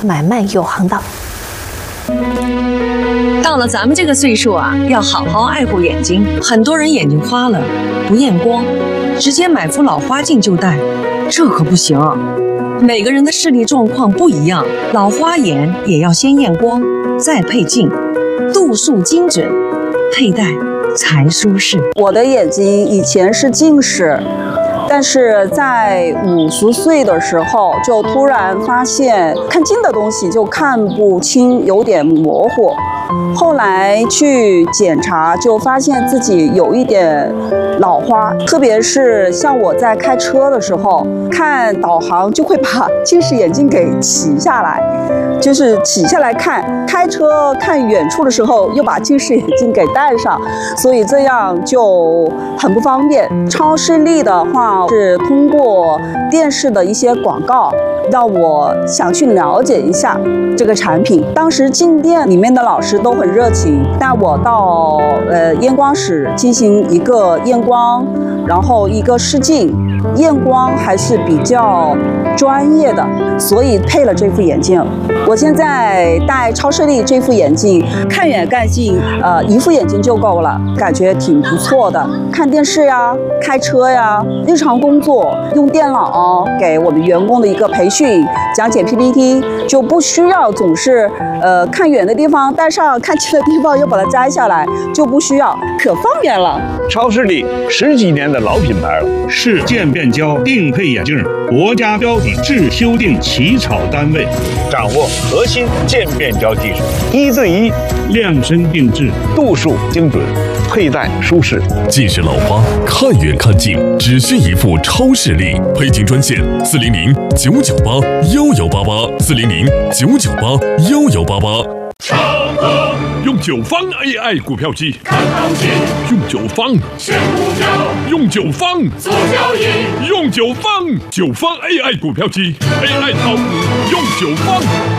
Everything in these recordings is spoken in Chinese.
买卖有行当。 到了咱们这个岁数啊，要好好爱护眼睛。很多人眼睛花了，不验光，直接买副老花镜就戴，这可不行。每个人的视力状况不一样，老花眼也要先验光，再配镜，度数精准，佩戴才舒适。 我的眼睛以前是近视，但是在50岁的时候，就突然发现看近的东西就看不清，有点模糊。后来去检查，就发现自己有一点老花，特别是像我在开车的时候，看导航就会把近视眼镜给起下来，就是起下来看，开车看远处的时候又把近视眼镜给戴上，所以这样就很不方便。超视力的话是通过电视的一些广告，让我想去了解一下这个产品。当时进店里面的老师都很热情，带我到验光室进行一个验光，然后一个试镜。验光还是比较专业的，所以配了这副眼镜。我现在戴超视力这副眼镜，看远看近，一副眼镜就够了，感觉挺不错的。看电视呀，开车呀，日常工作用电脑给我们员工的一个培训，讲解 PPT， 就不需要总是看远的地方戴上，看近的地方又把它摘下来，就不需要，可方便了。 超视力10几年的老品牌了， 是渐变焦定配眼镜国家标准制修订起草单位， 掌握核心渐变焦技术，1对1 量身定制， 度数精准，佩戴舒适。 近视老花，看远看近，只需一副超视力。配镜专线400-998-1188，400-998-1188。 用9方 AI 股票机看行情， 用9方选股票， 用9方做交易， 用9方AI 股票机 AI 炒股用9方。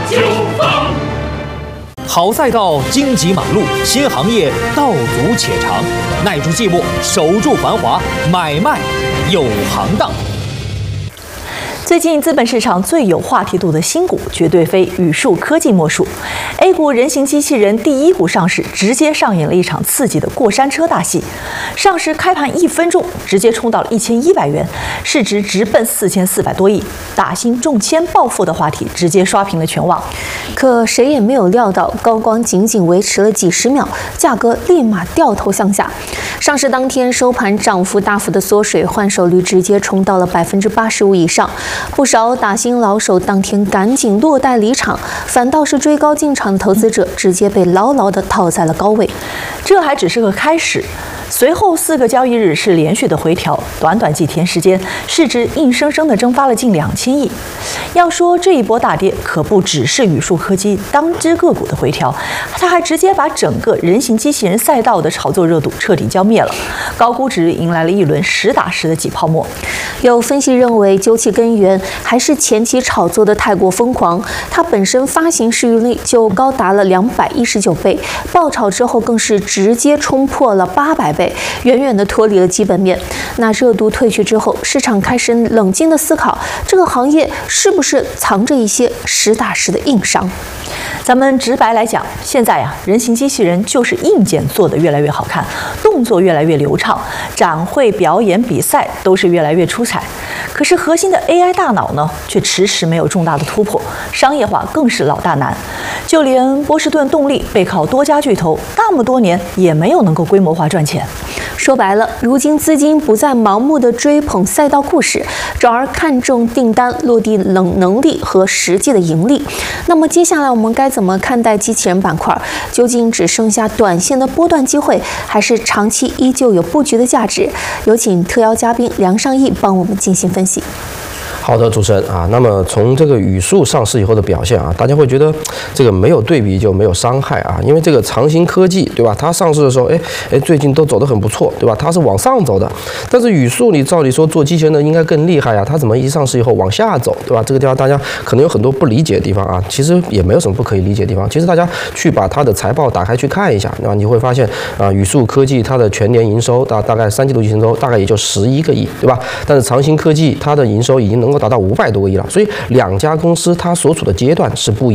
好赛道，荆棘忙碌，新行业道阻且长，耐住寂寞，守住繁华，买卖有行当。 最近资本市场最有话题度的新股，绝对非宇树科技莫属。A 股人形机器人第一股上市，直接上演了一场刺激的过山车大戏。上市开盘1分钟，直接冲到了1100元，市值直奔4400多亿，打新中签暴富的话题直接刷屏了全网。 可谁也没有料到，高光仅仅维持了几十秒，价格立马掉头向下。上市当天收盘涨幅大幅的缩水，换手率直接冲到了85%以上。不少打新老手当天赶紧落袋离场，反倒是追高进场的投资者直接被牢牢地套在了高位。 这还只是个开始，随后4个交易日是连续的回调，短短几天时间，市值硬生生的蒸发了近2000亿。要说这一波大跌，可不只是宇树科技当只个股的回调，它还直接把整个人形机器人赛道的炒作热度彻底浇灭了，高估值迎来了一轮实打实的挤泡沫。 有分析认为，究其根源，还是前期炒作的太过疯狂，它本身发行市盈率就高达了219倍，爆炒之后更是直接冲破了800倍，远远的脱离了基本面。那热度退去之后，市场开始冷静的思考，这个行业是不是藏着一些实打实的硬伤？ 咱们直白来讲，现在呀，人形机器人就是硬件做得越来越好看，动作越来越流畅，展会、表演、比赛都是越来越出彩。可是核心的 AI 大脑呢，却迟迟没有重大的突破，商业化更是老大难。就连波士顿动力背靠多家巨头，那么多年也没有能够规模化赚钱。 说白了，如今资金不再盲目的追捧赛道故事，转而看重订单落地能力和实际的盈利。那么接下来我们该怎么看待机器人板块？究竟只剩下短线的波段机会，还是长期依旧有布局的价值？有请特邀嘉宾梁尚义帮我们进行分析。 好的，主持人啊，那么从这个宇树上市以后的表现啊，大家会觉得这个没有对比就没有伤害啊，因为这个长兴科技对吧？它上市的时候，最近都走得很不错，对吧？它是往上走的，但是宇树你照理说做机器人的应该更厉害啊，它怎么一上市以后往下走，对吧？这个地方大家可能有很多不理解的地方啊，其实也没有什么不可以理解的地方。其实大家去把它的财报打开去看一下，对吧？你会发现啊，宇树科技它的全年营收大概3季度营收大概也就11个亿，对吧？但是长兴科技它的营收已经能够达到500多个亿了，所以两家公司它所处的阶段是不一样的。